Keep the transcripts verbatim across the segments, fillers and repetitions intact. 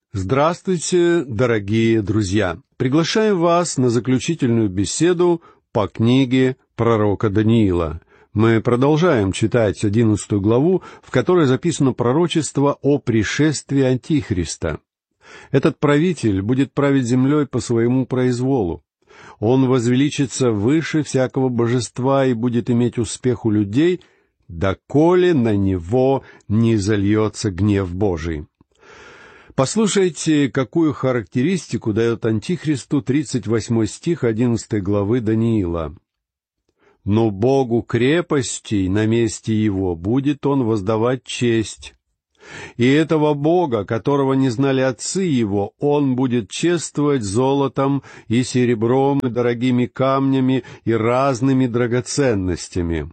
Здравствуйте, дорогие друзья! Приглашаем вас на заключительную беседу по книге пророка Даниила. Мы продолжаем читать одиннадцатую главу, в которой записано пророчество о пришествии Антихриста. Этот правитель будет править землей по своему произволу. Он возвеличится выше всякого божества и будет иметь успех у людей, доколе на него не изольется гнев Божий. Послушайте, какую характеристику дает Антихристу тридцать восьмой стих одиннадцатой главы Даниила. «Но Богу крепостей на месте его будет он воздавать честь. И этого Бога, которого не знали отцы его, он будет чествовать золотом и серебром, и дорогими камнями, и разными драгоценностями».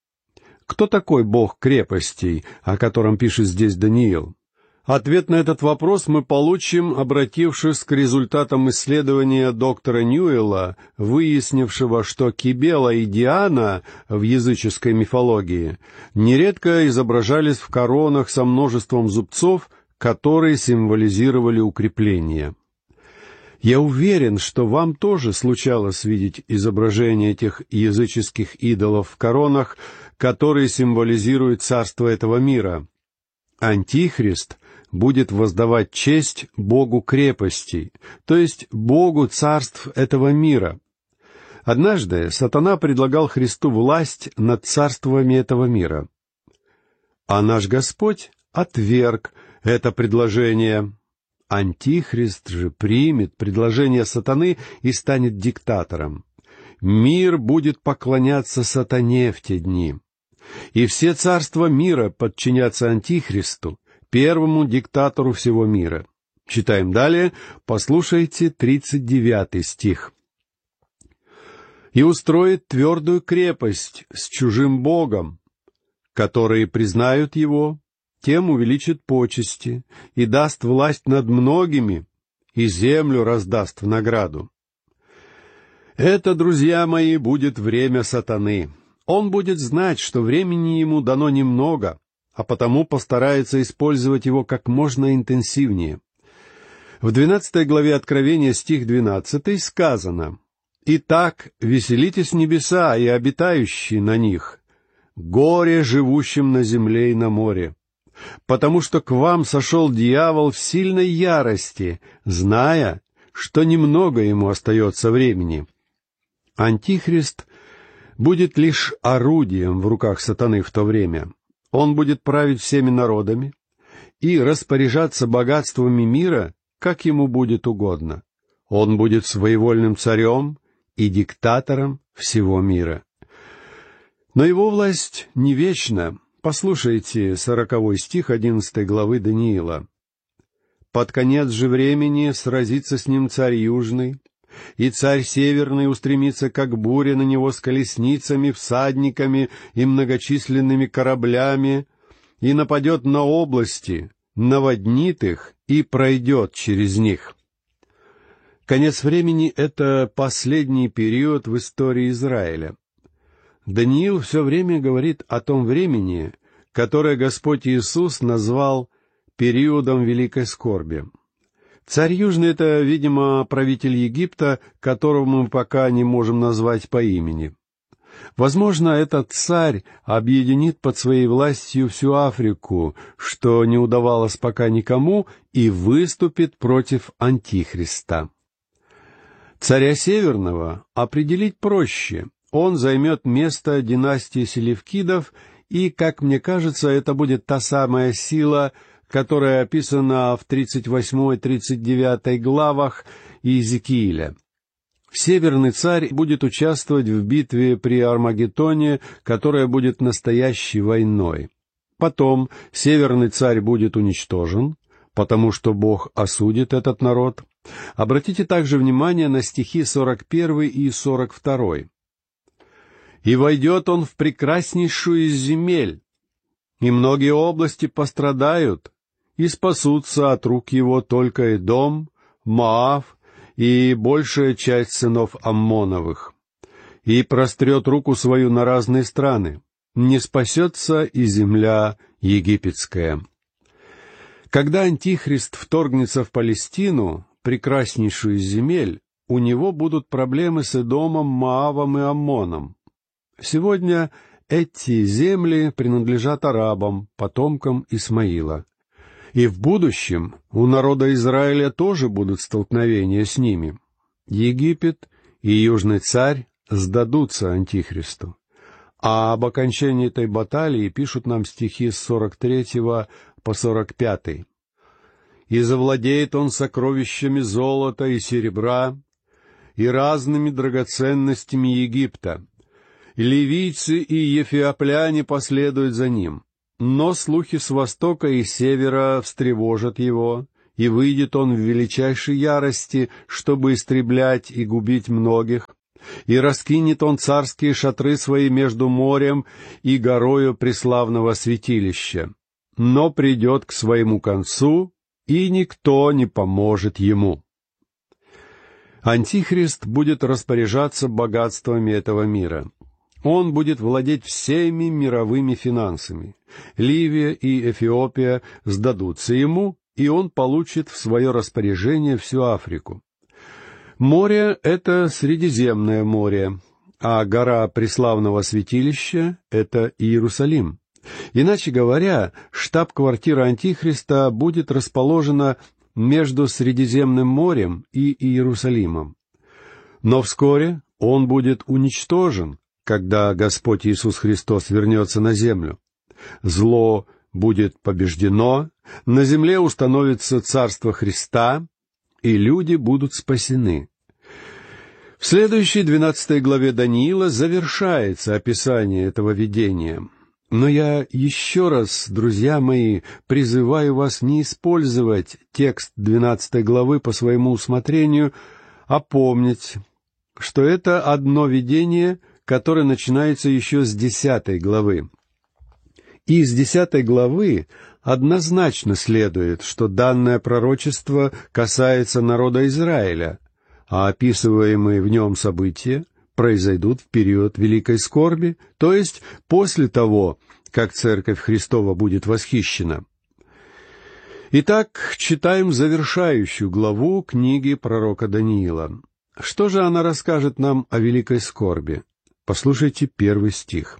Кто такой Бог крепостей, о котором пишет здесь Даниил? Ответ на этот вопрос мы получим, обратившись к результатам исследования доктора Ньюэлла, выяснившего, что Кибела и Диана в языческой мифологии нередко изображались в коронах со множеством зубцов, которые символизировали укрепление. Я уверен, что вам тоже случалось видеть изображения этих языческих идолов в коронах, которые символизируют царство этого мира. Антихрист будет воздавать честь Богу крепостей, то есть Богу царств этого мира. Однажды сатана предлагал Христу власть над царствами этого мира. А наш Господь отверг это предложение. Антихрист же примет предложение сатаны и станет диктатором. Мир будет поклоняться сатане в те дни. И все царства мира подчинятся Антихристу, первому диктатору всего мира. Читаем далее, послушайте тридцать девятый стих. «И устроит твердую крепость с чужим богом, которые признают его, тем увеличит почести, и даст власть над многими, и землю раздаст в награду». Это, друзья мои, будет время сатаны. Он будет знать, что времени ему дано немного, а потому постарается использовать его как можно интенсивнее. В двенадцатой главе Откровения, стих двенадцатый, сказано: «Итак, веселитесь небеса и обитающие на них, горе живущим на земле и на море, потому что к вам сошел дьявол в сильной ярости, зная, что немного ему остается времени». Антихрист будет лишь орудием в руках сатаны в то время. Он будет править всеми народами и распоряжаться богатствами мира, как ему будет угодно. Он будет своевольным царем и диктатором всего мира. Но его власть не вечна. Послушайте сороковой стих одиннадцатой главы Даниила. «Под конец же времени сразится с ним царь южный, и царь северный устремится, как буря, на него с колесницами, всадниками и многочисленными кораблями, и нападет на области, наводнит их и пройдет через них». Конец времени — это последний период в истории Израиля. Даниил все время говорит о том времени, которое Господь Иисус назвал периодом великой скорби. Царь Южный — это, видимо, правитель Египта, которого мы пока не можем назвать по имени. Возможно, этот царь объединит под своей властью всю Африку, что не удавалось пока никому, и выступит против Антихриста. Царя Северного определить проще. Он займет место династии Селевкидов, и, как мне кажется, это будет та самая сила, которая описана в тридцать восьмой — тридцать девятой главах Иезекииля. Северный царь будет участвовать в битве при Армагеддоне, которая будет настоящей войной. Потом северный царь будет уничтожен, потому что Бог осудит этот народ. Обратите также внимание на стихи сорок первый и сорок второй. «И войдет он в прекраснейшую из земель, и многие области пострадают, и спасутся от рук его только Эдом, Моав и большая часть сынов Аммоновых. И прострет руку свою на разные страны, не спасется и земля египетская». Когда Антихрист вторгнется в Палестину, прекраснейшую из земель, у него будут проблемы с Эдомом, Моавом и Аммоном. Сегодня эти земли принадлежат арабам, потомкам Исмаила. И в будущем у народа Израиля тоже будут столкновения с ними. Египет и Южный царь сдадутся Антихристу. А об окончании этой баталии пишут нам стихи с сорок третьего по сорок пятый. «И завладеет он сокровищами золота и серебра, и разными драгоценностями Египта. И ливийцы и ефиопляне последуют за ним. Но слухи с востока и севера встревожат его, и выйдет он в величайшей ярости, чтобы истреблять и губить многих. И раскинет он царские шатры свои между морем и горою преславного святилища. Но придет к своему концу, и никто не поможет ему». Антихрист будет распоряжаться богатствами этого мира. Он будет владеть всеми мировыми финансами. Ливия и Эфиопия сдадутся ему, и он получит в свое распоряжение всю Африку. Море — это Средиземное море, а гора преславного святилища — это Иерусалим. Иначе говоря, штаб-квартира Антихриста будет расположена между Средиземным морем и Иерусалимом. Но вскоре он будет уничтожен, когда Господь Иисус Христос вернется на землю. Зло будет побеждено, на земле установится Царство Христа, и люди будут спасены. В следующей двенадцатой главе Даниила завершается описание этого видения. Но я еще раз, друзья мои, призываю вас не использовать текст двенадцатой главы по своему усмотрению, а помнить, что это одно видение, которое начинается еще с десятой главы. И из десятой главы однозначно следует, что данное пророчество касается народа Израиля, а описываемые в нем события произойдут в период Великой Скорби, то есть после того, как Церковь Христова будет восхищена. Итак, читаем завершающую главу книги пророка Даниила. Что же она расскажет нам о Великой Скорби? Послушайте первый стих.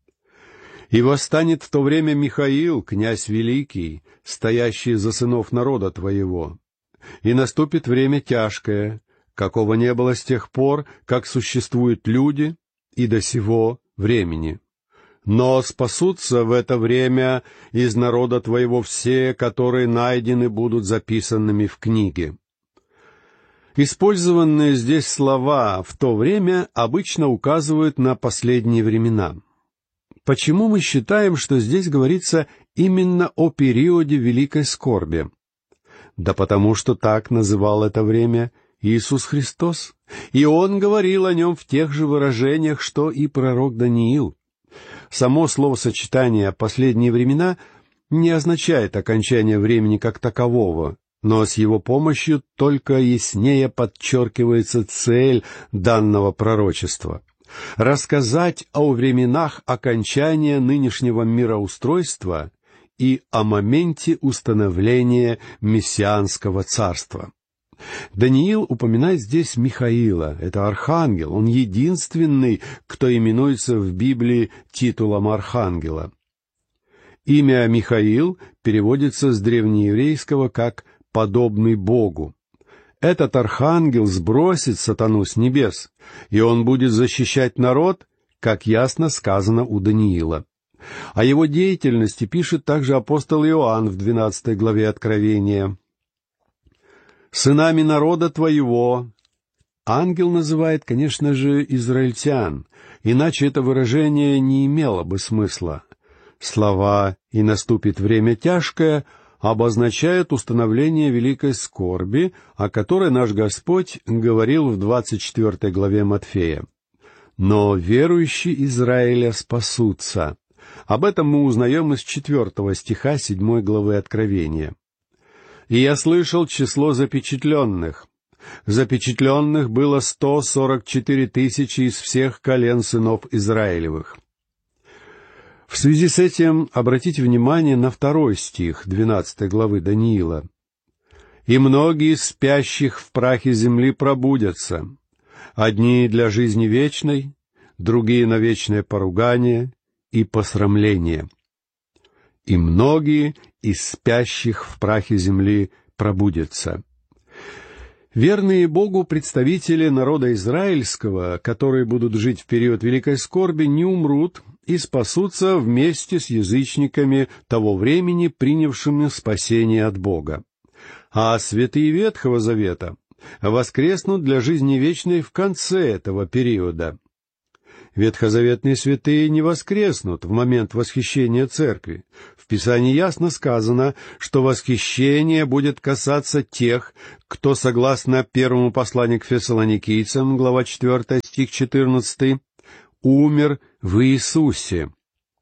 «И восстанет в то время Михаил, князь великий, стоящий за сынов народа твоего. И наступит время тяжкое, какого не было с тех пор, как существуют люди, и до сего времени. Но спасутся в это время из народа твоего все, которые найдены будут записанными в книге». Использованные здесь слова «в то время» обычно указывают на последние времена. Почему мы считаем, что здесь говорится именно о периоде Великой Скорби? Да потому что так называл это время Иисус Христос, и Он говорил о нем в тех же выражениях, что и пророк Даниил. Само словосочетание «последние времена» не означает окончание времени как такового, но с его помощью только яснее подчеркивается цель данного пророчества — рассказать о временах окончания нынешнего мироустройства и о моменте установления мессианского царства. Даниил упоминает здесь Михаила, это архангел, он единственный, кто именуется в Библии титулом архангела. Имя Михаил переводится с древнееврейского как «подобный Богу». Этот архангел сбросит сатану с небес, и он будет защищать народ, как ясно сказано у Даниила. О его деятельности пишет также апостол Иоанн в двенадцатой главе Откровения. «Сынами народа твоего». Ангел называет, конечно же, израильтян, иначе это выражение не имело бы смысла. Слова «и наступит время тяжкое» обозначают установление великой скорби, о которой наш Господь говорил в двадцать четвёртой главе Матфея. «Но верующие Израиля спасутся». Об этом мы узнаем из четвертого стиха седьмой главы Откровения. «И я слышал число запечатленных. Запечатленных было сто сорок четыре тысячи из всех колен сынов Израилевых». В связи с этим обратите внимание на второй стих двенадцатой главы Даниила. «И многие из спящих в прахе земли пробудятся, одни для жизни вечной, другие на вечное поругание и посрамление. И многие из спящих в прахе земли пробудятся». Верные Богу представители народа израильского, которые будут жить в период великой скорби, не умрут и спасутся вместе с язычниками того времени, принявшими спасение от Бога. А святые Ветхого Завета воскреснут для жизни вечной в конце этого периода. Ветхозаветные святые не воскреснут в момент восхищения церкви. В Писании ясно сказано, что восхищение будет касаться тех, кто, согласно первому посланию к Фессалоникийцам, глава четвертая, стих четырнадцатый, умер в Иисусе.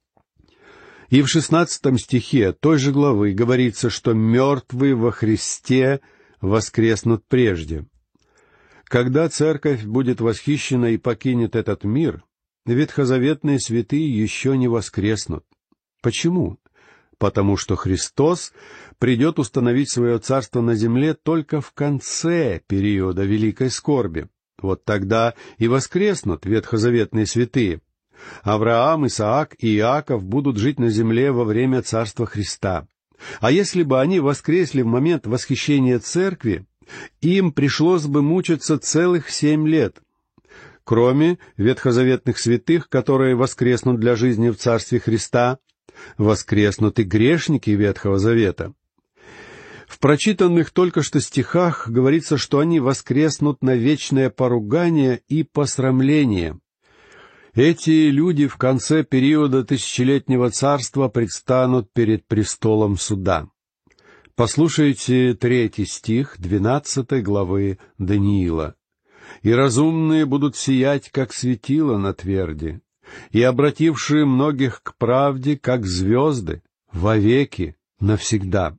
И в шестнадцатом стихе той же главы говорится, что мертвые во Христе воскреснут прежде. Когда церковь будет восхищена и покинет этот мир, ветхозаветные святые еще не воскреснут. Почему? Потому что Христос придет установить свое царство на земле только в конце периода великой скорби. Вот тогда и воскреснут ветхозаветные святые. Авраам, Исаак и Иаков будут жить на земле во время царства Христа. А если бы они воскресли в момент восхищения церкви, им пришлось бы мучиться целых семь лет. Кроме ветхозаветных святых, которые воскреснут для жизни в Царстве Христа, воскреснут и грешники Ветхого Завета. В прочитанных только что стихах говорится, что они воскреснут на вечное поругание и посрамление. Эти люди в конце периода тысячелетнего царства предстанут перед престолом суда. Послушайте третий стих двенадцатой главы Даниила. «И разумные будут сиять, как светило на тверди, и обратившие многих к правде, как звезды, вовеки, навсегда».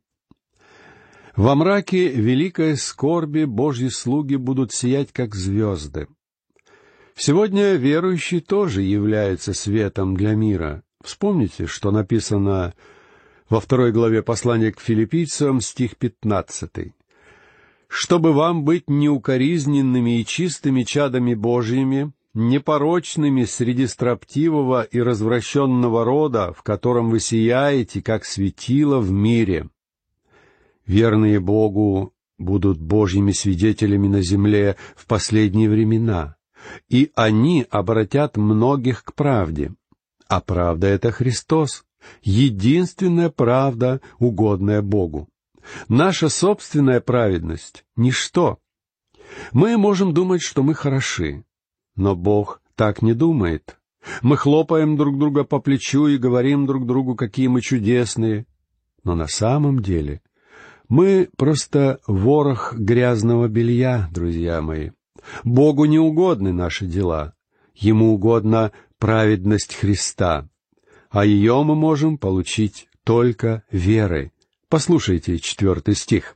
Во мраке великой скорби Божьи слуги будут сиять, как звезды. Сегодня верующие тоже являются светом для мира. Вспомните, что написано во второй главе послания к филиппийцам, стих пятнадцатый. «Чтобы вам быть неукоризненными и чистыми чадами Божьими, непорочными среди строптивого и развращенного рода, в котором вы сияете, как светило в мире». Верные Богу будут Божьими свидетелями на земле в последние времена, и они обратят многих к правде. А правда — это Христос, единственная правда, угодная Богу. Наша собственная праведность — ничто. Мы можем думать, что мы хороши, но Бог так не думает. Мы хлопаем друг друга по плечу и говорим друг другу, какие мы чудесные. Но на самом деле мы просто ворох грязного белья, друзья мои. Богу не угодны наши дела. Ему угодна праведность Христа, а ее мы можем получить только верой. Послушайте четвертый стих.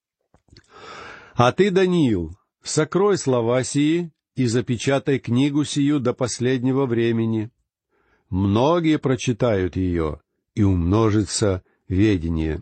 «А ты, Даниил, сокрой слова сии и запечатай книгу сию до последнего времени. Многие прочитают ее, и умножится ведение».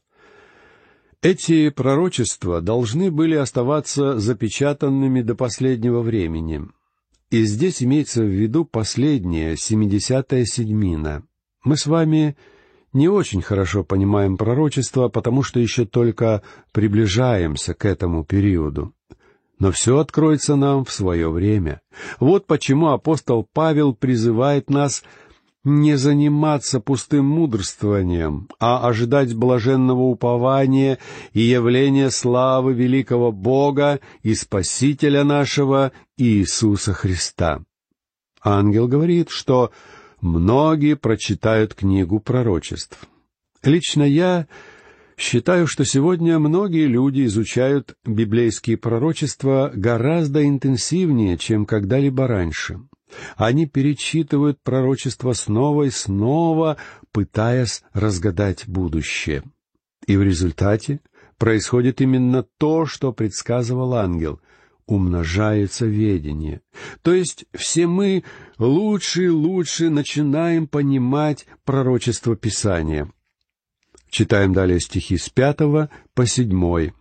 Эти пророчества должны были оставаться запечатанными до последнего времени. И здесь имеется в виду последняя, семидесятая седьмина. Мы с вами не очень хорошо понимаем пророчество, потому что еще только приближаемся к этому периоду. Но все откроется нам в свое время. Вот почему апостол Павел призывает нас не заниматься пустым мудрствованием, а ожидать блаженного упования и явления славы великого Бога и Спасителя нашего Иисуса Христа. Ангел говорит, что многие прочитают книгу пророчеств. Лично я считаю, что сегодня многие люди изучают библейские пророчества гораздо интенсивнее, чем когда-либо раньше. Они перечитывают пророчества снова и снова, пытаясь разгадать будущее. И в результате происходит именно то, что предсказывал ангел. умножается ведение. То есть все мы лучше и лучше начинаем понимать пророчество Писания. Читаем далее стихи с пятого по седьмой.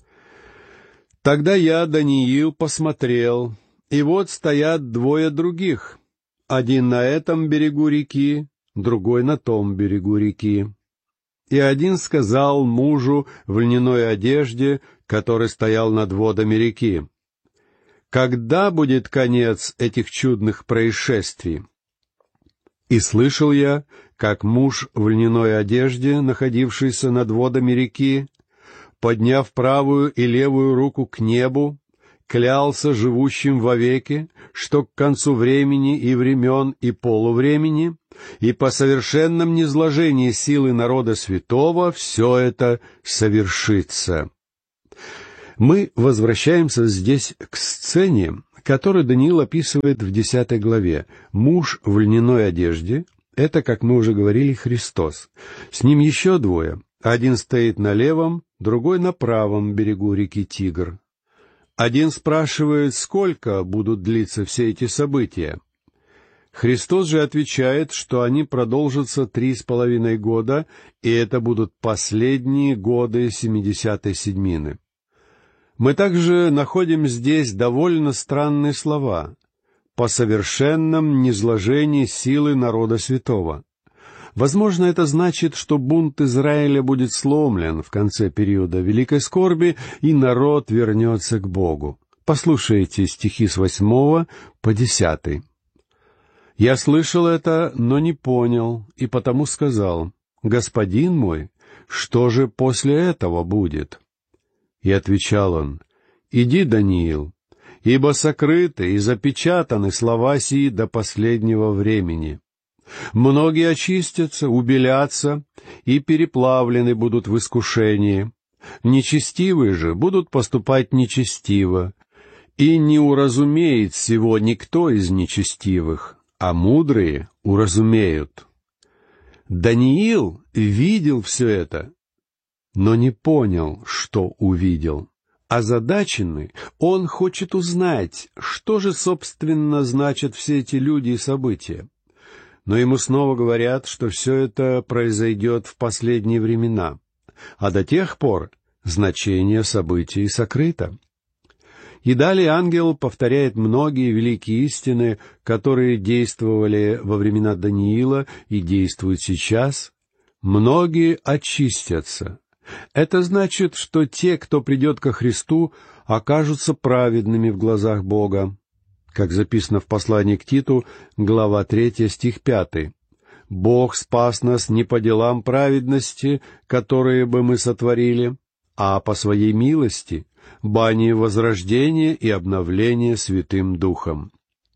«Тогда я, Даниил, посмотрел, и вот стоят двое других, один на этом берегу реки, другой на том берегу реки. И один сказал мужу в льняной одежде, который стоял над водами реки: «Когда будет конец этих чудных происшествий?» И слышал я, как муж в льняной одежде, находившийся над водами реки, подняв правую и левую руку к небу, клялся живущим вовеки, что к концу времени и времен и полувремени, и по совершенном низложении силы народа святого все это совершится. Мы возвращаемся здесь к сцене, которую Даниил описывает в десятой главе. Муж в льняной одежде — это, как мы уже говорили, Христос. С ним еще двое. Один стоит на левом, другой на правом берегу реки Тигр. Один спрашивает, сколько будут длиться все эти события. Христос же отвечает, что они продолжатся три с половиной года, и это будут последние годы семидесятой седьмины. Мы также находим здесь довольно странные слова «по совершенном низложении силы народа святого». Возможно, это значит, что бунт Израиля будет сломлен в конце периода великой скорби, и народ вернется к Богу. Послушайте стихи с восьмого по десятый. «Я слышал это, но не понял, и потому сказал: Господин мой, что же после этого будет?» И отвечал он: «Иди, Даниил, ибо сокрыты и запечатаны слова сии до последнего времени. Многие очистятся, убелятся и переплавлены будут в искушении. Нечестивые же будут поступать нечестиво, и не уразумеет сего никто из нечестивых, а мудрые уразумеют». Даниил видел все это, но не понял, что увидел. Озадаченный, он хочет узнать, что же, собственно, значат все эти люди и события. Но ему снова говорят, что все это произойдет в последние времена, а до тех пор значение событий сокрыто. И далее ангел повторяет многие великие истины, которые действовали во времена Даниила и действуют сейчас. Многие очистятся. Это значит, что те, кто придет ко Христу, окажутся праведными в глазах Бога. Как записано в послании к Титу, глава третья, стих пятый. «Бог спас нас не по делам праведности, которые бы мы сотворили, а по своей милости, бани возрождения и обновления Святым Духом».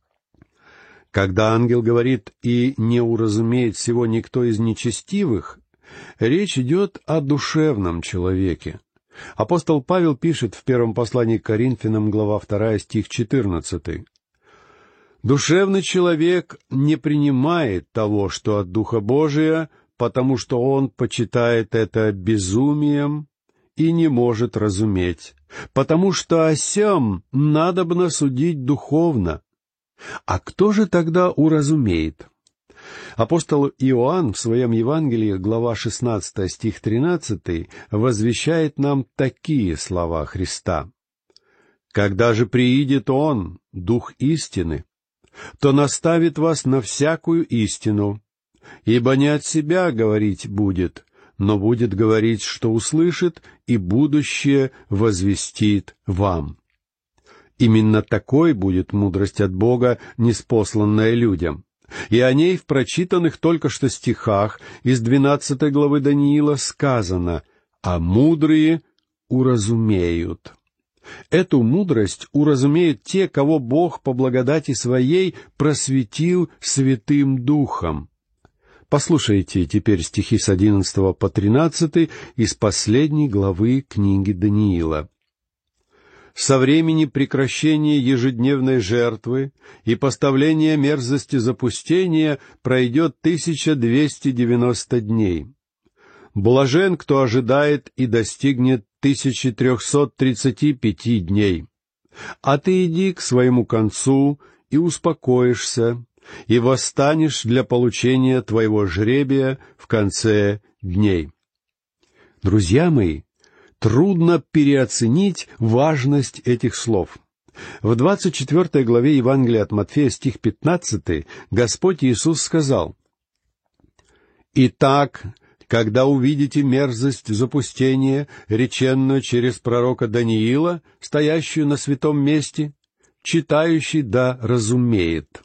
Когда ангел говорит «и не уразумеет всего никто из нечестивых», речь идет о душевном человеке. Апостол Павел пишет в первом послании к Коринфянам, глава вторая, стих четырнадцатый. «Душевный человек не принимает того, что от Духа Божия, потому что он почитает это безумием и не может разуметь, потому что о сем надобно судить духовно. А кто же тогда уразумеет?» Апостол Иоанн в своем Евангелии, глава шестнадцатая, стих тринадцатый, возвещает нам такие слова Христа: «Когда же приидет Он, Дух истины, то наставит вас на всякую истину, ибо не от себя говорить будет, но будет говорить, что услышит, и будущее возвестит вам». Именно такой будет мудрость от Бога, ниспосланная людям. И о ней в прочитанных только что стихах из двенадцатой главы Даниила сказано: «А мудрые уразумеют». Эту мудрость уразумеют те, кого Бог по благодати Своей просветил Святым Духом. Послушайте теперь стихи с одиннадцатого по тринадцатый из последней главы книги Даниила. «Со времени прекращения ежедневной жертвы и поставления мерзости запустения пройдет тысяча двести девяносто дней. Блажен, кто ожидает и достигнет тысячи трехсот тридцати пяти дней. А ты иди к своему концу и успокоишься, и восстанешь для получения твоего жребия в конце дней». Друзья мои, трудно переоценить важность этих слов. В двадцать четвёртой главе Евангелия от Матфея, стих пятнадцатый, Господь Иисус сказал: «Итак, когда увидите мерзость запустения, реченную через пророка Даниила, стоящую на святом месте, читающий да разумеет».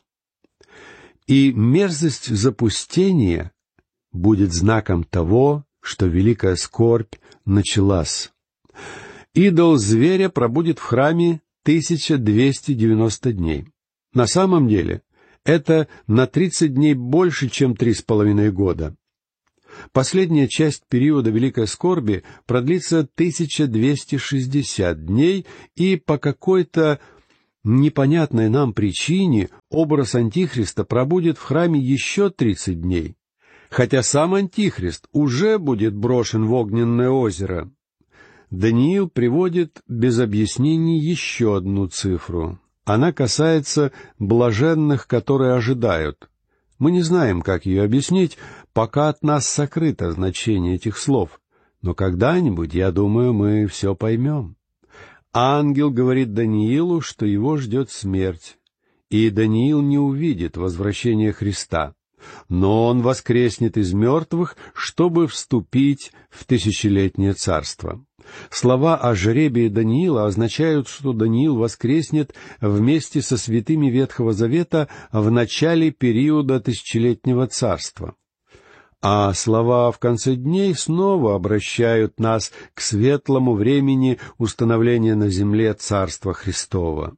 И мерзость запустения будет знаком того, что великая скорбь началась. Идол зверя пробудет в храме тысяча двести девяносто дней. На самом деле, это на тридцать дней больше, чем три с половиной года. Последняя часть периода великой скорби продлится тысяча двести шестьдесят дней, и по какой-то непонятной нам причине образ Антихриста пробудет в храме еще тридцать дней, хотя сам Антихрист уже будет брошен в огненное озеро. Даниил приводит без объяснений еще одну цифру. Она касается блаженных, которые ожидают. Мы не знаем, как ее объяснить, пока от нас сокрыто значение этих слов, но когда-нибудь, я думаю, мы все поймем. Ангел говорит Даниилу, что его ждет смерть, и Даниил не увидит возвращения Христа, но он воскреснет из мертвых, чтобы вступить в тысячелетнее царство. Слова о жребии Даниила означают, что Даниил воскреснет вместе со святыми Ветхого Завета в начале периода тысячелетнего царства. А слова в конце дней снова обращают нас к светлому времени установления на земле Царства Христова.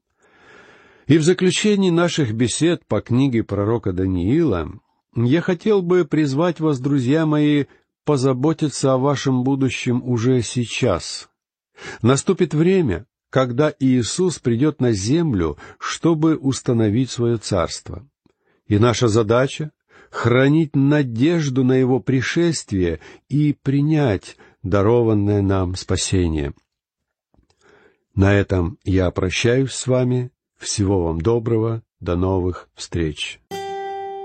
И в заключении наших бесед по книге пророка Даниила я хотел бы призвать вас, друзья мои, позаботиться о вашем будущем уже сейчас. Наступит время, когда Иисус придет на землю, чтобы установить свое царство. И наша задача — хранить надежду на Его пришествие и принять дарованное нам спасение. На этом я прощаюсь с вами. Всего вам доброго. До новых встреч.